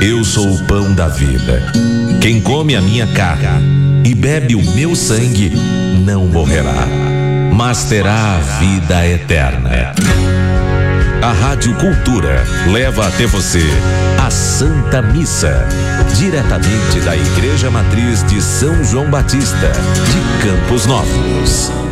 Eu sou o pão da vida. Quem come a minha carne e bebe o meu sangue não morrerá, mas terá a vida eterna. A Rádio Cultura leva até você a Santa Missa, diretamente da Igreja Matriz de São João Batista, de Campos Novos.